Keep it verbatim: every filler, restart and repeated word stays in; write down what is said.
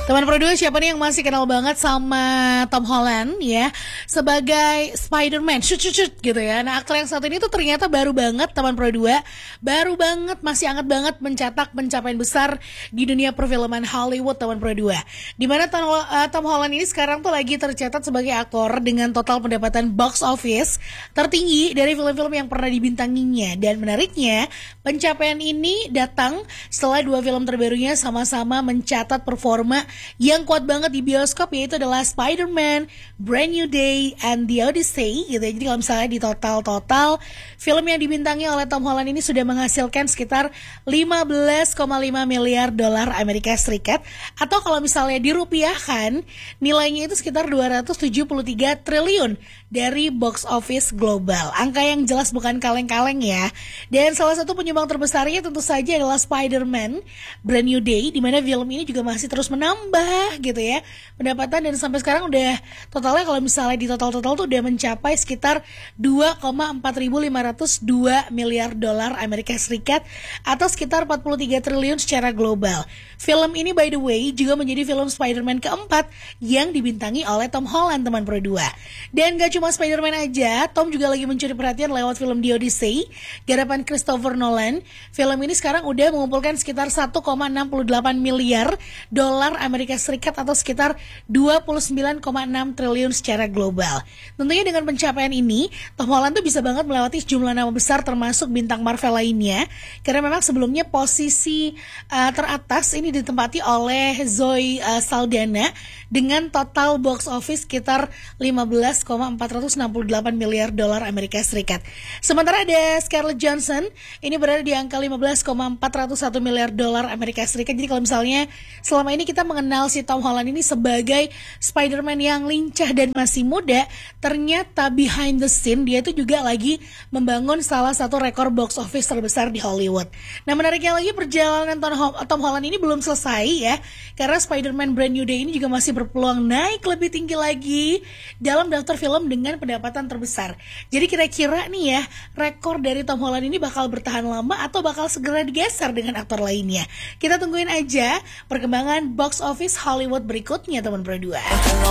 Teman Pro dua, siapa nih yang masih kenal banget sama Tom Holland ya sebagai Spider-Man, shoot shoot shoot gitu ya. Nah, aktor yang satu ini tuh ternyata baru banget teman Pro dua, baru banget, masih hangat banget mencetak pencapaian besar di dunia perfilman Hollywood teman Pro dua. Dimana Tom, uh, Tom Holland ini sekarang tuh lagi tercatat sebagai aktor dengan total pendapatan box office tertinggi dari film-film yang pernah dibintanginya. Dan menariknya, pencapaian ini datang setelah dua film terbarunya sama-sama mencatat performa yang kuat banget di bioskop, yaitu adalah Spider-Man, Brand New Day, and The Odyssey gitu ya. Jadi kalau misalnya di total-total film yang dibintangi oleh Tom Holland ini sudah menghasilkan sekitar lima belas koma lima miliar dolar Amerika Serikat, atau kalau misalnya dirupiahkan nilainya itu sekitar dua ratus tujuh puluh tiga triliun dari box office global. Angka yang jelas bukan kaleng-kaleng ya. Dan salah satu penyumbang terbesarnya tentu saja adalah Spider-Man, Brand New Day, di mana film ini juga masih terus menambah gitu ya pendapatan, dan sampai sekarang udah totalnya kalau misalnya di total-total tuh udah mencapai sekitar dua koma empat ribu lima ratus dua miliar dolar Amerika Serikat atau sekitar empat puluh tiga triliun secara global. Film ini by the way juga menjadi film Spider-Man keempat yang dibintangi oleh Tom Holland teman Pro dua. Dan gak cuma Spider-Man aja, Tom juga lagi mencuri perhatian lewat film The Odyssey garapan Christopher Nolan. Film ini sekarang udah mengumpulkan sekitar satu koma enam delapan miliar dolar Amerika Serikat atau sekitar dua puluh sembilan koma enam triliun secara global. Tentunya dengan pencapaian ini, Tom Holland tuh bisa banget melewati sejumlah nama besar termasuk bintang Marvel lainnya, karena memang sebelumnya posisi uh, teratas ini ditempati oleh Zoe uh, Saldana dengan total box office sekitar lima belas koma empat enam delapan miliar dolar Amerika Serikat. Sementara ada Scarlett Johansson, ini berada di angka lima belas koma empat nol satu miliar dolar Amerika Serikat. Jadi kalau misalnya selama ini kita mengenal si Tom Holland ini sebagai Spider-Man yang lincah dan masih muda, ternyata behind the scene dia itu juga lagi membangun salah satu rekor box office terbesar di Hollywood. Nah, menariknya lagi, perjalanan Tom Holland ini belum selesai ya, karena Spider-Man Brand New Day ini juga masih berpeluang naik lebih tinggi lagi dalam daftar film dengan pendapatan terbesar. Jadi kira-kira nih ya, rekor dari Tom Holland ini bakal bertahan lama atau bakal segera digeser dengan aktor lainnya? Kita tungguin aja perkembangan box office Hollywood berikutnya teman Pro dua.